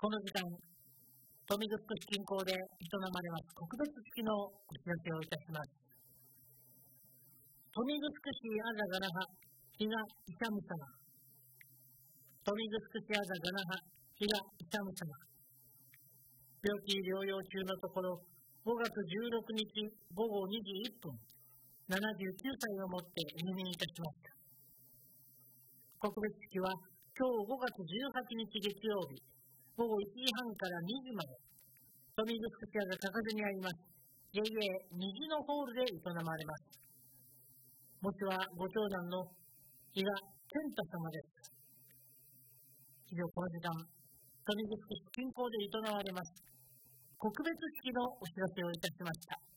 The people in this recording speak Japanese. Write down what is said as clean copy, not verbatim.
この時間、豊見城市近郊で営まれます特別式のお知らせをいたします。豊見城市あざがなは比嘉勇様、豊見城市あざがなは比嘉勇様、病気療養中のところ、5月16日午後2時1分、79歳をもって入院いたしました。特別式は今日5月18日月曜日、午後1時半から2時まで、豊見城市あざ高津にあります JA 虹のホールで営まれます。もしはご長男の比嘉健太様です。以上、この時間、豊見城市近郊で営まれます特別式のお知らせをいたしました。